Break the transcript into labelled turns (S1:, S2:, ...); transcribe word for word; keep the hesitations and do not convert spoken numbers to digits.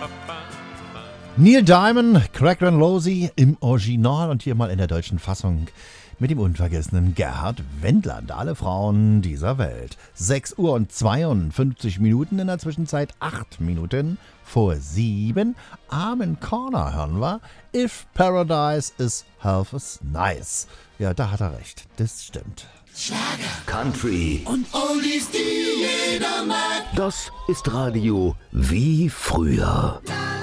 S1: Neil Diamond, Craig Losey im Original und hier mal in der deutschen Fassung mit dem unvergessenen Gerhard Wendland. Alle Frauen dieser Welt. sechs Uhr und zweiundfünfzig Minuten, in der Zwischenzeit acht Minuten vor sieben. Armin Corner hören wir. If Paradise is half as nice. Ja, da hat er recht. Das stimmt.
S2: Schlager, Country und Oldies, die jeder mag. Das ist Radio wie früher.